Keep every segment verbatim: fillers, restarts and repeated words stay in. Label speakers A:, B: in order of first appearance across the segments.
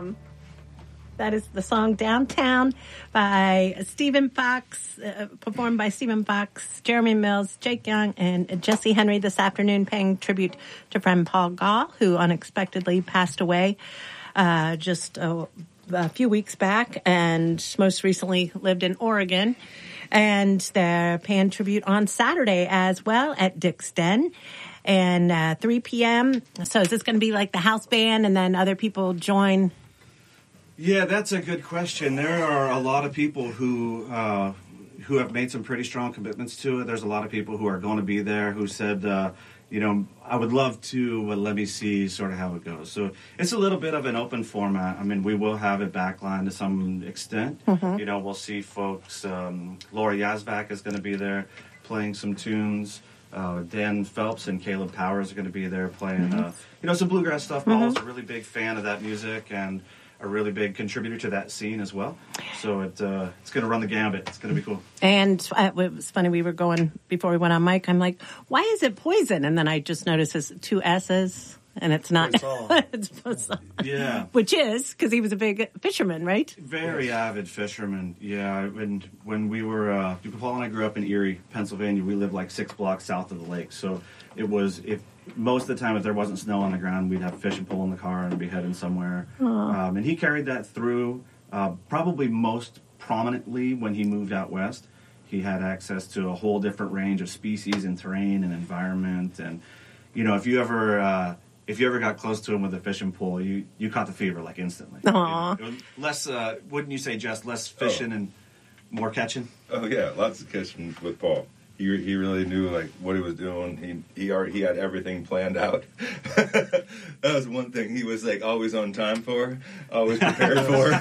A: Um, that is the song Downtown by Stephen Fox, uh, performed by Stephen Fox, Jeremy Mills, Jake Young, and Jesse Henry this afternoon, paying tribute to friend Paul Gall, who unexpectedly passed away uh, just a, a few weeks back, and most recently lived in Oregon. And they're paying tribute on Saturday as well at Dick's Den. And uh, three p.m. So is this going to be like the house band and then other people join?
B: Yeah, that's a good question. There are a lot of people who uh, who have made some pretty strong commitments to it. There's a lot of people who are going to be there who said, uh, you know, I would love to, but let me see sort of how it goes. So it's a little bit of an open format. I mean, we will have it backlined to some extent. Mm-hmm. You know, we'll see folks. Um, Laura Yazbak is going to be there playing some tunes. Uh, Dan Phelps and Caleb Powers are going to be there playing, uh, you know, some bluegrass stuff. Mm-hmm. Paul's a really big fan of that music and a really big contributor to that scene as well. So it uh, it's going to run the gambit. It's going to be cool.
A: And uh, it was funny, we were going, before we went on mic, I'm like, why is it Poison? And then I just noticed his two S's. And it's not. It's Poisson.
B: Yeah.
A: Which is, because he was a big fisherman, right?
B: Very yes. avid fisherman, yeah. When, when we were, uh, Paul and I grew up in Erie, Pennsylvania. We lived like six blocks south of the lake. So it was, if most of the time if there wasn't snow on the ground, we'd have fishing pole in the car and be heading somewhere. Um, and he carried that through uh, probably most prominently when he moved out west. He had access to a whole different range of species and terrain and environment. And, you know, if you ever... Uh, If you ever got close to him with a fishing pole, you, you caught the fever, like, instantly.
A: Aww.
B: You know, less, uh, wouldn't you say, just less fishing oh. and more catching?
C: Oh, yeah, lots of catching with Paul. He he really knew, like, what he was doing. He he, already, he had everything planned out. That was one thing he was, like, always on time for, always prepared for.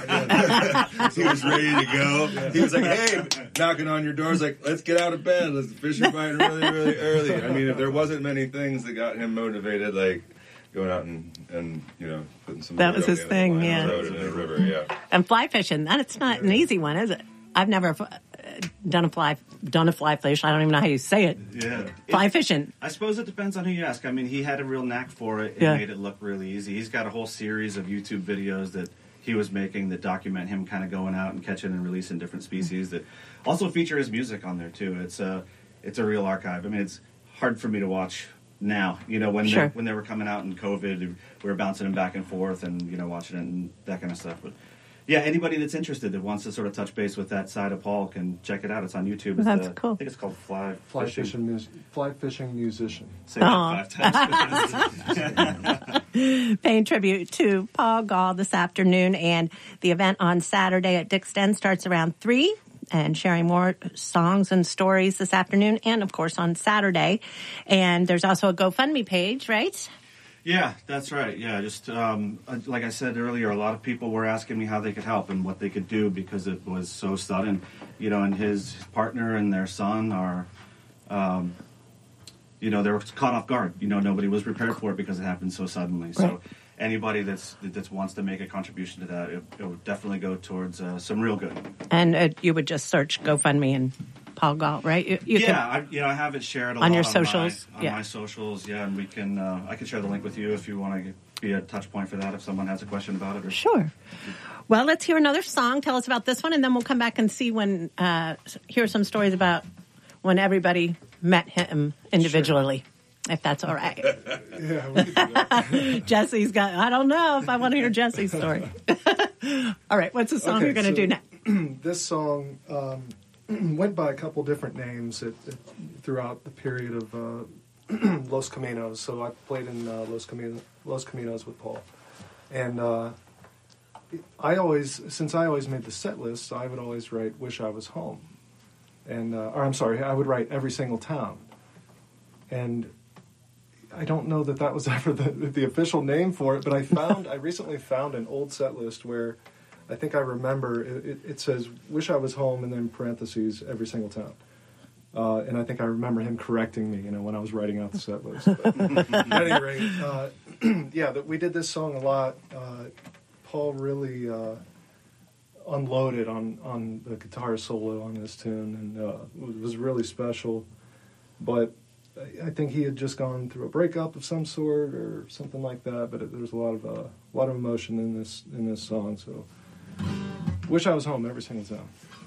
C: He was ready to go. He was like, hey, knocking on your doors, like, let's get out of bed. Let's fish your bite really, really early. I mean, if there wasn't many things that got him motivated, like, going out and, and you know, putting some...
A: That was his thing, yeah.
C: In the river, yeah.
A: And fly fishing, that's not an easy one, is it? I've never uh, done a fly done a fly fish. I don't even know how you say it.
B: Yeah.
A: Fly
B: it,
A: fishing.
B: I suppose it depends on who you ask. I mean, he had a real knack for it. It
A: yeah.
B: made it look really easy. He's got a whole series of YouTube videos that he was making that document him kind of going out and catching and releasing different species mm-hmm. that also feature his music on there, too. It's a, it's a real archive. I mean, it's hard for me to watch now, you know, when
A: sure.
B: they, when they were coming out in COVID, we were bouncing them back and forth and, you know, watching it and that kind of stuff. But, yeah, anybody that's interested that wants to sort of touch base with that side of Paul can check it out. It's on YouTube. It's
A: That's
B: the,
A: cool.
B: I think it's called Fly,
D: Fly
B: Fishing.
D: Fishing, mus- Fly Fishing Musician.
B: Say that five
A: times. Paying tribute to Paul Gall this afternoon, and the event on Saturday at Dick's Den starts around three. And sharing more songs and stories this afternoon, and of course on Saturday. And there's also a GoFundMe page, right?
B: Yeah, that's right. Yeah, just um, like I said earlier, a lot of people were asking me how they could help and what they could do because it was so sudden. You know, and his partner and their son are, um, you know, they were caught off guard. You know, nobody was prepared for it because it happened so suddenly.
A: Right. So
B: anybody that's that wants to make a contribution to that, it, it would definitely go towards uh, some real good.
A: And uh, you would just search GoFundMe and Paul Gall, right? You, you
B: yeah,
A: can,
B: I, you know, I have it shared a
A: on
B: lot
A: your socials.
B: On, my, on
A: yeah.
B: my socials, yeah, and we can. Uh, I can share the link with you if you want to be a touch point for that. If someone has a question about it, or
A: sure. Well, let's hear another song. Tell us about this one, and then we'll come back and see when uh, hear some stories about when everybody met him individually. Sure. If that's all right.
D: Yeah, we can do that.
A: Jesse's got, I don't know if I want to hear Jesse's story. All right, what's the song
D: okay,
A: you're going to
D: so
A: do next?
D: This song um, went by a couple different names at, at, throughout the period of uh, Los Caminos. So I played in uh, Los, Caminos, Los Caminos with Paul. And uh, I always, since I always made the set list, I would always write Wish I Was Home. And, uh, or I'm sorry, I would write Every Single Town. And I don't know that that was ever the, the official name for it, but I found I recently found an old set list where I think I remember it, it, it says "Wish I Was Home" and then parentheses Every Single Town, uh, and I think I remember him correcting me, you know, when I was writing out the set list. But at any rate, uh, yeah, that we did this song a lot. Uh, Paul really uh, unloaded on on the guitar solo on this tune, and uh, it was really special, but. I I think he had just gone through a breakup of some sort or something like that. But it, there's a lot of uh, a lot of emotion in this in this song. So, wish I was home every single time.